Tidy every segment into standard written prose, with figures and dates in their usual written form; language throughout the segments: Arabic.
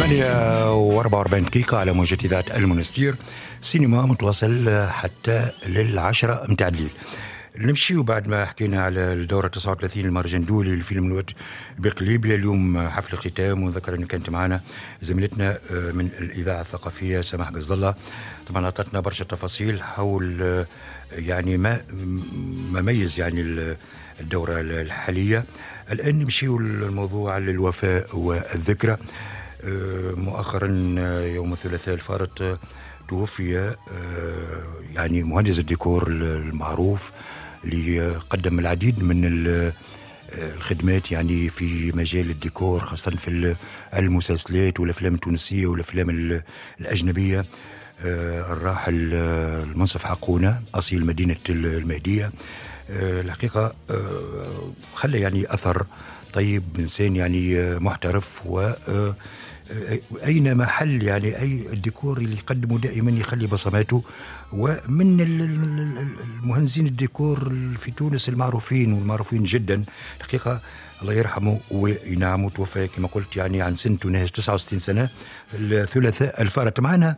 8:44 دقيقة على موجة إذاعة المنستير. سينما متواصل حتى لل10 متاع الليل. نمشي بعد ما حكينا على الدورة 39 المهرجان الدولي للفيلم الواد بقليبيا. اليوم حفل ختام، وذكر أن كانت معنا زميلتنا من الإذاعة الثقافية سماح قصد الله. طبعا أعطتنا برشا تفاصيل حول يعني ما ميز يعني الدورة الحالية. الآن نمشي الموضوع للوفاء والذكرى. مؤخرا يوم الثلاثاء الفارط توفي يعني مهندس الديكور المعروف اللي قدم العديد من الخدمات يعني في مجال الديكور، خاصة في المسلسلات والأفلام التونسية والأفلام الأجنبية. الراحل المنصف حقونة أصيل مدينة المهدية. الحقيقة خلى يعني أثر طيب، إنسان يعني محترف، و أين محل يعني أي الديكور اللي يقدمه دائما يخلي بصماته. ومن المهندسين الديكور في تونس والمعروفين جدا الحقيقة. الله يرحمه وينعمه، توفى كما قلت يعني عن سنته ناهز 69 سنة الثلاثاء الفارط. معنا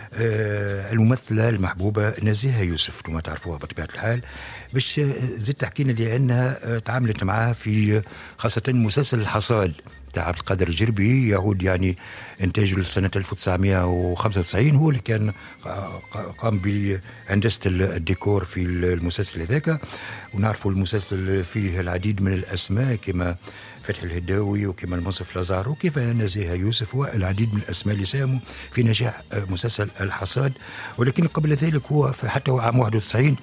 الممثلة المحبوبة نزيهة يوسف، وما تعرفوها بطبيعة الحال، باش زدت تحكينا لأنها تعاملت معها في خاصة مسلسل الحصاد تاع عبد القادر الجربي، يعود يعني إنتاجه لسنة 1995. هو اللي كان قام بهندسة الديكور في المسلسل هذاك. ونعرفوا المسلسل فيه العديد من الأسماء كما فتحي الهداوي وكما المنصف لازار وكيف نزيهة يوسف، والعديد من الأسماء اللي ساهموا في نجاح مسلسل الحصاد. ولكن قبل ذلك هو حتى عام 91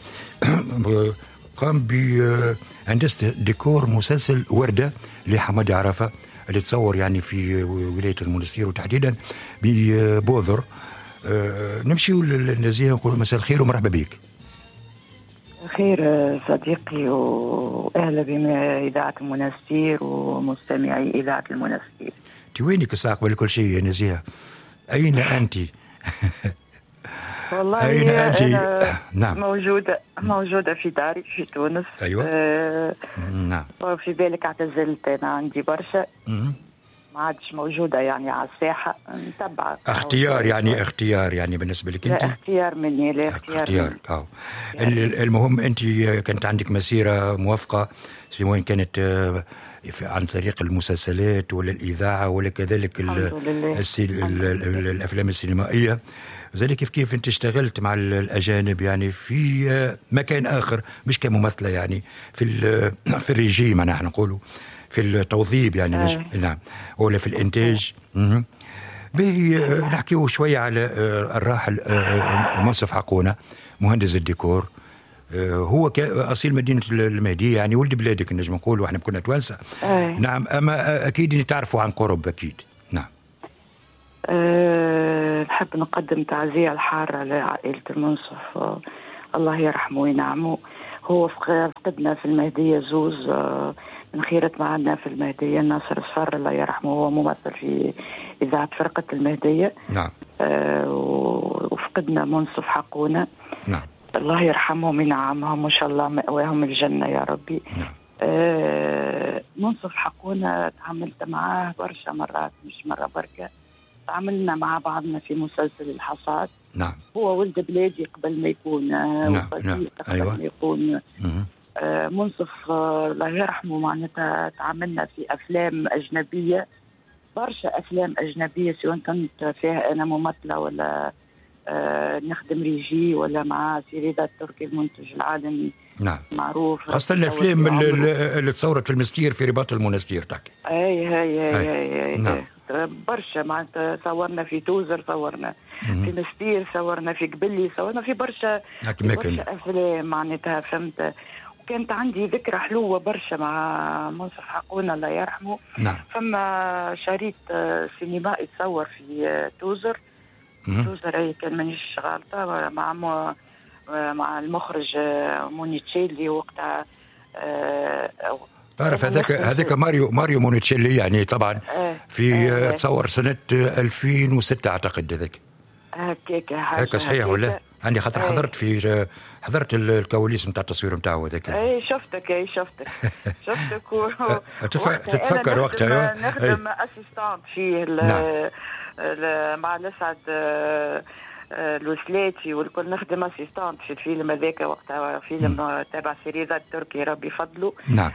قام بهندسة ديكور مسلسل وردة لحمد عرفة اللي تصور يعني في ولاية المنستير وتحديدا ببوذر. نمشي للنزيهة ونقول مساء الخير ومرحبا بك. خير صديقي، وأهلا بإذاعة المنستير ومستمعي إذاعة المنستير. وينك الساعة قبل كل شيء يا نزيهة؟ أين أنت؟ والله أين أنت؟ نعم، موجودة في داري في تونس. أيوة. نعم. وفي ذلك اعتزلت، أنا عندي برشا ما عادش موجودة يعني على الساحة، نتبع. اختيار يعني بالنسبة لك أنت؟ لا اختيار مني، لا اختيار. المهم أنت كانت عندك مسيرة موفقة، سواء كانت عن طريق المسلسلات ولا الإذاعة ولا كذلك الأفلام السينمائية. ذلك كيف أنت اشتغلت مع الأجانب يعني في مكان آخر، مش كممثلة يعني في الريجيم نحن نقوله في التوظيف يعني. نعم. ولا في الإنتاج. نحكيه شوية على الراحل منصف حقونة مهندس الديكور. هو أصيل مدينة المهدية يعني ولد بلادك نجم نقول، وإحنا كنا توانسة. نعم. أما أكيد تعرفوا عن قرب أكيد. نعم. نحب نقدم تعزية الحارة لعائلة المنصف، الله يرحمه وينعمه. هو فقدنا في المهدية زوز من خيرة معنا في المهدية. ناصر الصفر الله يرحمه، هو ممثل في إذاعة فرقة المهدية. نعم. وفقدنا منصف حقونة. نعم. الله يرحمهم وينعمهم، وإن شاء الله مأواهم الجنة يا ربي. نعم. منصف حقونة تعاملت معاه برشا مرات، مش مرة بركة. تعاملنا مع بعضنا في مسلسل الحصاد. نعم. هو ولد بلادي قبل ما يكون نعم. قبل ما يكون منصف الله يرحمه. معناتها تعاملنا في أفلام أجنبية، برشا أفلام أجنبية، سواء كنت فيها أنا ممثلة ولا نخدم ريجي ولا مع سيريدا التركي المنتج العالمي. نعم. معروف. خاصة الأفلام اللي تصورت في المستير في رباط المنستير تحكي. هاي. نعم. برشا معناتها صورنا في توزر، صورنا في مستير، صورنا في قبلي، صورنا في برشا أفلام معناتها، فهمت. وكانت عندي ذكرى حلوة برشا مع منصف حقونة الله يرحمه. نعم. فما شريط سينمائي تصور في توزر. توزر أي كان مانيش غلطة، مع المخرج مونيتشيلي وقتها. تعرف هذاك ماريو مونيتشيلي يعني طبعا في تصور سنة 2006 أعتقد هذاك. هكا صحيح ولا؟ عندي خاطر حضرت الكواليس نتاع التصوير نتاعو هذاك. شفتك تتفكر وقتها نخدم اسيستانت فيه. مع الأسعد الوسلاتي والكل نخدم اسيستانت في الفيلم هذاك وقتها، فيلم تابع سيريزا التركي ربي فضله. نعم.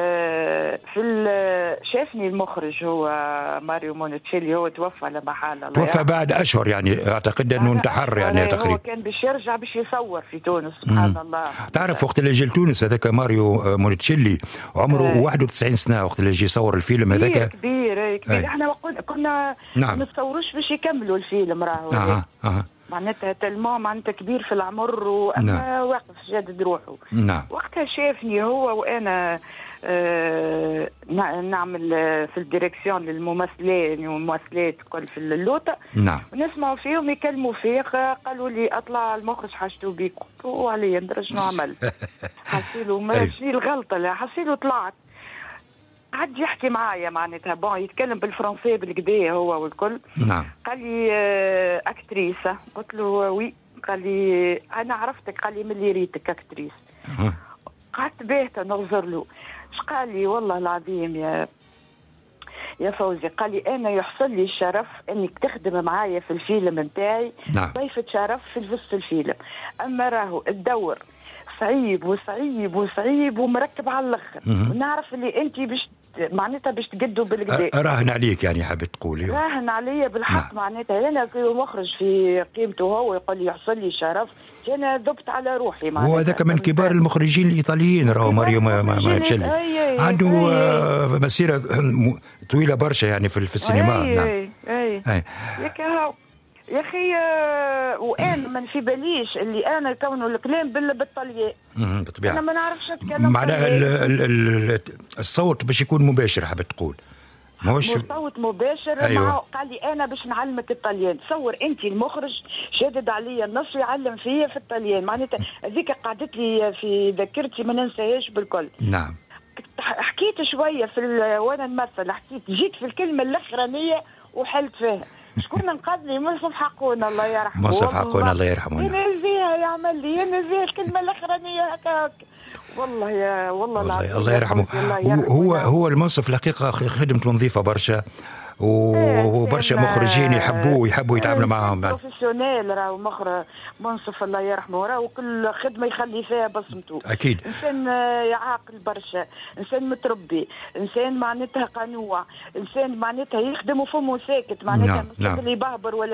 شافني المخرج هو ماريو مونتشيلي، هو توفى لا محالة. توفى بعد أشهر يعني، أعتقد أنه انتحر يعني تقريبا. هو كان باش يرجع باش يصور في تونس سبحان الله. تعرف وقت اللي جي لتونس هذاك ماريو مونتشيلي عمره 91 سنة وقت اللي يجي يصور الفيلم هذاك. كبير. احنا كنا ما نتصوروش باش يكملوا الفيلم راهو. معناتها تلمون معناتها كبير في العمر وأما واقف جادد روحه. وقتها شافني هو وأنا نعمل في الديريكسيون للممثلين والممثلات كل في اللوطة. ونسمعوا فيهم يكلموا فيه، قالوا لي أطلع المخرج حاجته بيك. قلت له علي ندري شنو عمل. حسيله ماشي الغلطة، لا حسيله طلعت قعد يحكي معايا معناتها يتكلم بالفرنسي بالكدا هو والكل. قال لي اكتريسه. قلت له وي. قال لي انا عرفتك. قال لي ملي ريتك اكتريس. قعدت باهته نغزر له. اش قال لي والله العظيم يا فوزي، قال لي انا يحصل لي الشرف انك تخدم معايا في الفيلم نتاعي. ضيفة شرف في وسط الفيلم، اما راهو الدور صعيب وصعيب وصعيب ومركب على الاخر. ونعرف اللي انت معناتها باش تقدوا بالكدا. راهن عليك يعني حابة تقولي. راهن عليا بالحق. معناتها انا مخرج في قيمته هو يقول لي يحصل لي شرف، انا ذبت على روحي. هو ذاك من كبار المخرجين الايطاليين راهو ماريو مونتشيلي. عنده مسيرة طويلة برشا يعني في السينما. يا اخي وانا ما في باليش اللي انا كونه الكلام بالطليان. بالطبيعه انا ما نعرفش اتكلم. معناها الصوت باش يكون مباشر، حابه تقول ماهوش صوت مباشر. أيوة. قال لي انا باش نعلمك الطليان. تصور انت المخرج شادد عليا النص يعلم فيا في الطليان. معناتها هذيك قعدت لي في ذاكرتي ما ننساهاش بالكل. نعم. حكيت شويه وانا نمثل، حكيت جيت في الكلمه الاخرانيه وحلت فيها. شكون انقذني؟ منصف حقونا الله يرحمه. منصف حقونا الله يرحمه. ينزيها يعمل لي ينزيها الكلمه الاخرانيه هكاك. والله الله يرحمه. هو المنصف الحقيقه خدمته نظيفه برشا، وبرشا مخرجين يحبوا يتعاملوا معهم. بروفيسيونيل راهو منصف الله يرحمه، راهو كل خدمه يخلي فيها بصمته. اكيد. انسان عاقل برشا، انسان متربي، انسان معناتها قنوع، انسان معناتها يخدم وفمه ساكت، معناتها مش اللي يبهبر ولا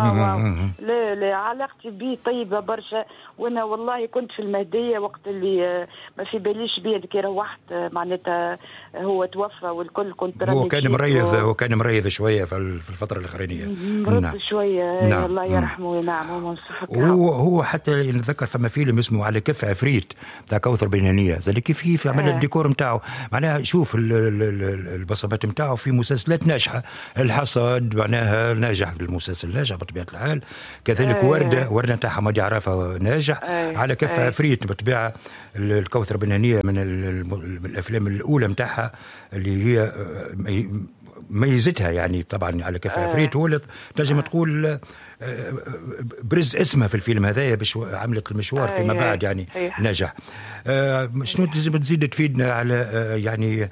لا علاقتي به طيبه برشا. وانا والله كنت في المهديه وقت اللي ما في باليش بيه كي روحت معناتها هو توفى والكل كنت هو كان مريض شويه في الفتره الاخرانيه. مرض شويه. الله يرحمه وينعمه ومنصفك. هو حتى نتذكر فما فيلم اسمه على كف عفريت تاع كوثر بنانية، زي كيف عمل الديكور نتاعو. معناها شوف البصمات نتاعو في مسلسلات ناجحه. الحصاد معناها ناجح، المسلسل ناجح بطبيعه الحال. كذلك ورده نتاع حمادي عرافه ناجح. على كف عفريت بالطبيعه الكوثر بنانية من الافلام الاولى نتاعها اللي هي ميزتها يعني. طبعا على كف عفريت هو اللي تنجم تقول برز اسمها في الفيلم هذايا باش عملت المشوار فيما بعد يعني نجح. شنو تزيد تفيدنا على يعني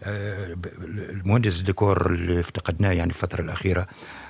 المهندس الديكور اللي افتقدناه يعني في الفترة الأخيرة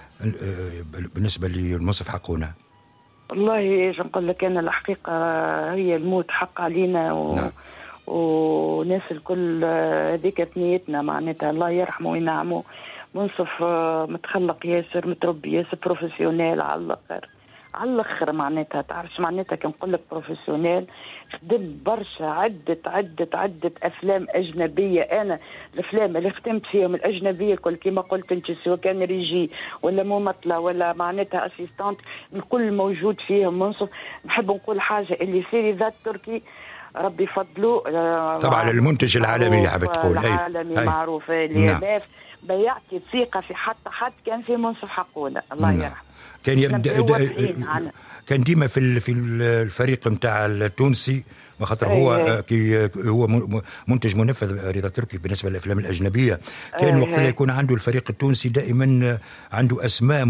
بالنسبة للمنصف حقونا؟ والله نقول لك أنا الحقيقة هي الموت حق علينا وناس الكل هذيك ثنيتنا معناتها الله يرحمه وينعمه. منصف متخلق ياسر، متربي ياسر، بروفيسيونيل على الاخر معناتها. تعرفش معناتها كي نقول لك بروفيسيونيل، خدم برشا عدة افلام اجنبيه. انا الافلام اللي خدمت فيهم الاجنبيه الكل كما قلت انت، سواء كان ريجي ولا ممثله ولا معناتها اسيستانت، الكل موجود فيهم منصف. نحب نقول حاجه اللي سيري ذات تركي ربي يفضلوا طبعا المنتج العالمي حبيت تقول العالمي معروف اللي بيعطي ثقه في حد كان في منصف حقونا الله يرحمه. كان يبدا كان ديما في الفريق نتاع التونسي خاطر هو كي هو منتج منفذ رضا تركي بالنسبه للافلام الاجنبيه، كان وقت اللي يكون عنده الفريق التونسي دائما عنده اسماء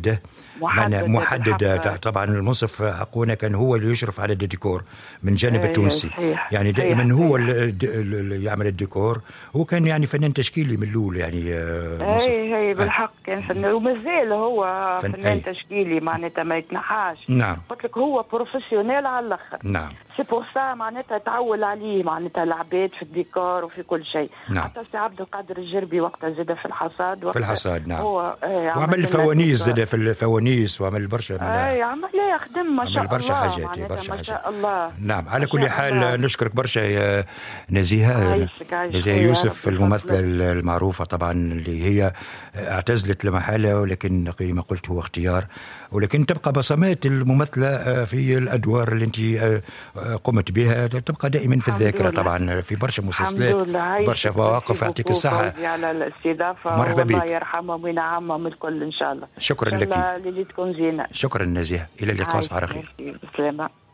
محدده. طبعا المنصف حقونا كان هو اللي يشرف على الديكور من جانب التونسي، يعني دائما هو اللي يعمل الديكور. هو كان يعني فنان تشكيلي من الاول يعني. هي بالحق كان فنان، ومازال هو فنان تشكيلي معناتها ما يتنحاش. نعم قلت لك هو بروفيسيونيل على الاخر. نعم سي بور سا معناتها تعول عليه معناتها العباد في الديكور وفي كل شيء. نعم. حتى سي عبد القادر الجربي وقتها زاد في الحصاد نعم. هو وعمل الفوانيس، زاد في الفوانيس وعمل برشا عمل خدم ما شاء الله، برشا حاجات ما شاء الله. نعم. على كل حال نشكرك برشا يا نزيهة يوسف، الممثلة المعروفة طبعا اللي هي اعتزلت لمحالة، ولكن كما قلت هو اختيار، ولكن تبقى بصمات الممثلة في الأدوار اللي أنت قمت بها، تبقى دائما في الذاكرة طبعا، في برشا مسلسلات برشا مواقف. يعطيك الصحة على الاستضافة، مرحبا بك، الله يرحمهم وينعمهم الكل إن شاء الله. شكرا لك، ليلتكم زينة. شكرا نزيهة، إلى اللقاء، صباح الخير. بسلامة.